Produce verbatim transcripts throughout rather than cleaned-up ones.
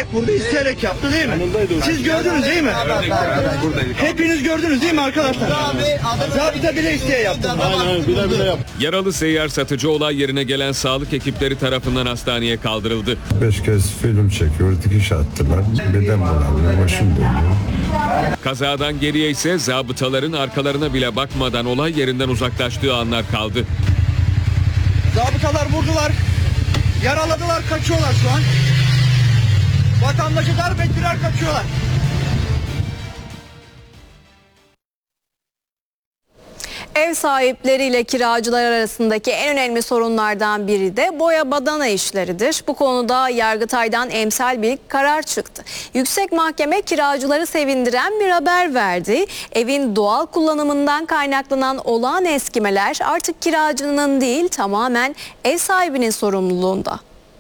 hep burada isteyerek yaptı değil mi? Siz gördünüz değil mi? Hepiniz gördünüz değil mi arkadaşlar? Zabıta bile isteye yaptı. Aynen, bile bile yaptı. Yaralı seyyar satıcı olay yerine gelen sağlık ekipleri tarafından hastaneye kaldırıldı. Beş kez film çekiyor, dikiş attılar. Beden bulanıyor, başım dönüyor. Kazadan geriye ise zabıtaların arkalarına bile bakmadan olay yerinden uzaklaştığı anlar kaldı. Zabıtalar vurdular, yaraladılar, kaçıyorlar şu an. Vatandaşı darp ettiler, kaçıyorlar. Ev sahipleriyle kiracılar arasındaki en önemli sorunlardan biri de boya badana işleridir. Bu konuda Yargıtay'dan emsal bir karar çıktı. Yüksek Mahkeme kiracıları sevindiren bir haber verdi. Evin doğal kullanımından kaynaklanan olağan eskimeler artık kiracının değil, tamamen ev sahibinin sorumluluğunda.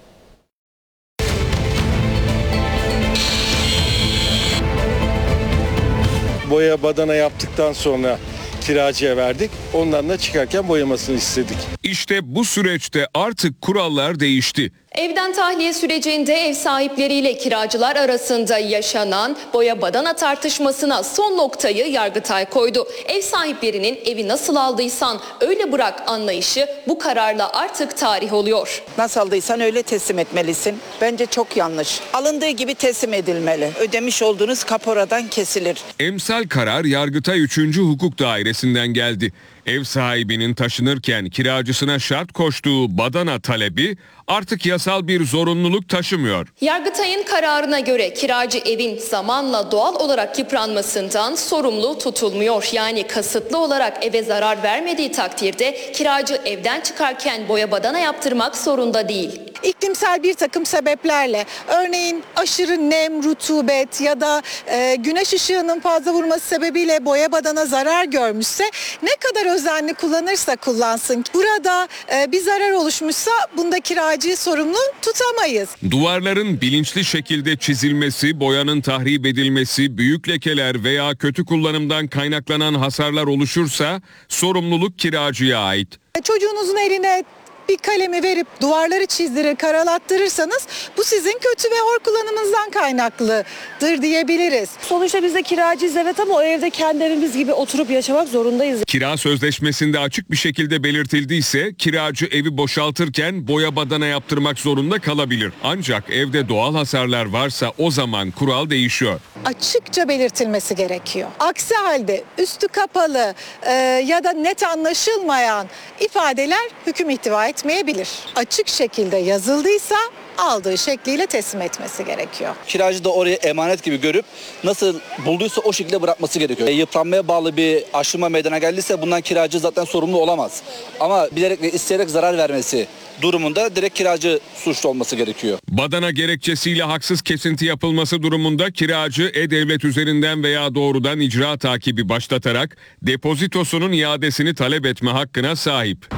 Boya badana yaptıktan sonra kiracıya verdik. Ondan da çıkarken boyamasını istedik. İşte bu süreçte artık kurallar değişti. Evden tahliye sürecinde ev sahipleriyle kiracılar arasında yaşanan boya badana tartışmasına son noktayı Yargıtay koydu. Ev sahiplerinin evi nasıl aldıysan öyle bırak anlayışı bu kararla artık tarih oluyor. Nasıl aldıysan öyle teslim etmelisin. Bence çok yanlış. Alındığı gibi teslim edilmeli. Ödemiş olduğunuz kaporadan kesilir. Emsal karar Yargıtay üçüncü Hukuk Dairesi'nden geldi. Ev sahibinin taşınırken kiracısına şart koştuğu badana talebi artık yasal bir zorunluluk taşımıyor. Yargıtay'ın kararına göre kiracı evin zamanla doğal olarak yıpranmasından sorumlu tutulmuyor. Yani kasıtlı olarak eve zarar vermediği takdirde kiracı evden çıkarken boya badana yaptırmak zorunda değil. İklimsel bir takım sebeplerle, örneğin aşırı nem, rutubet ya da e, güneş ışığının fazla vurması sebebiyle boya badana zarar görmüşse ne kadar özenli kullanırsa kullansın. Burada e, bir zarar oluşmuşsa bunda kiracıyı sorumlu tutamayız. Duvarların bilinçli şekilde çizilmesi, boyanın tahrip edilmesi, büyük lekeler veya kötü kullanımdan kaynaklanan hasarlar oluşursa sorumluluk kiracıya ait. Çocuğunuzun eline bir kalemi verip duvarları çizdirir, karalattırırsanız bu sizin kötü ve hor kullanımınızdan kaynaklıdır diyebiliriz. Sonuçta biz de kiracıyız evet ama o evde kendi evimiz gibi oturup yaşamak zorundayız. Kira sözleşmesinde açık bir şekilde belirtildiyse kiracı evi boşaltırken boya badana yaptırmak zorunda kalabilir. Ancak evde doğal hasarlar varsa o zaman kural değişiyor. Açıkça belirtilmesi gerekiyor. Aksi halde üstü kapalı e, ya da net anlaşılmayan ifadeler hüküm ihtiva etmeyebilir. Açık şekilde yazıldıysa aldığı şekliyle teslim etmesi gerekiyor. Kiracı da oraya emanet gibi görüp nasıl bulduysa o şekilde bırakması gerekiyor. E, yıpranmaya bağlı bir aşınma meydana geldiyse bundan kiracı zaten sorumlu olamaz. Ama bilerek ve isteyerek zarar vermesi durumunda direkt kiracı suçlu olması gerekiyor. Badana gerekçesiyle haksız kesinti yapılması durumunda kiracı E-Devlet üzerinden veya doğrudan icra takibi başlatarak depozitosunun iadesini talep etme hakkına sahip.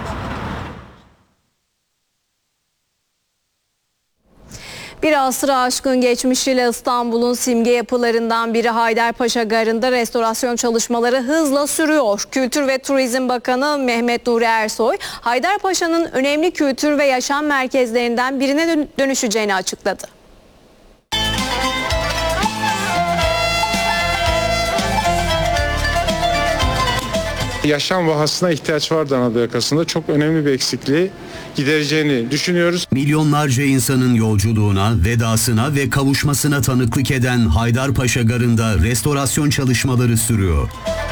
Bir asrı aşkın geçmişiyle İstanbul'un simge yapılarından biri Haydarpaşa Garı'nda restorasyon çalışmaları hızla sürüyor. Kültür ve Turizm Bakanı Mehmet Nuri Ersoy, Haydarpaşa'nın önemli kültür ve yaşam merkezlerinden birine dönüşeceğini açıkladı. Yaşam vahasına ihtiyaç vardı Anadolu yakasında. Çok önemli bir eksikliği gidereceğini düşünüyoruz. Milyonlarca insanın yolculuğuna, vedasına ve kavuşmasına tanıklık eden Haydarpaşa Garı'nda restorasyon çalışmaları sürüyor.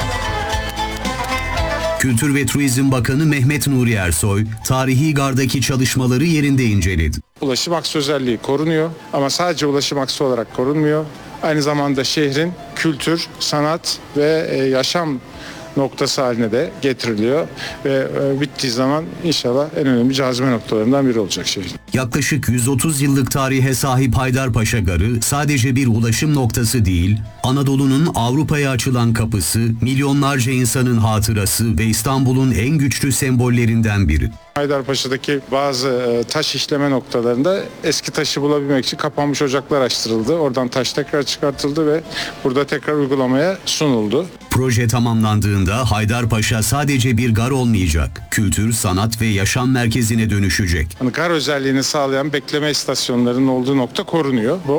Kültür ve Turizm Bakanı Mehmet Nuri Ersoy, tarihi gardaki çalışmaları yerinde inceledi. Ulaşım aksı özelliği korunuyor ama sadece ulaşım aksı olarak korunmuyor. Aynı zamanda şehrin kültür, sanat ve yaşam noktası haline de getiriliyor ve bittiği zaman inşallah en önemli cazibe noktalarından biri olacak şehir. Yaklaşık yüz otuz yıllık tarihe sahip Haydarpaşa Garı sadece bir ulaşım noktası değil, Anadolu'nun Avrupa'ya açılan kapısı, milyonlarca insanın hatırası ve İstanbul'un en güçlü sembollerinden biri. Haydarpaşa'daki bazı taş işleme noktalarında eski taşı bulabilmek için kapanmış ocaklar açtırıldı. Oradan taş tekrar çıkartıldı ve burada tekrar uygulamaya sunuldu. Proje tamamlandığında Haydarpaşa sadece bir gar olmayacak, kültür, sanat ve yaşam merkezine dönüşecek. Yani gar özelliğini sağlayan bekleme istasyonlarının olduğu nokta korunuyor. Bu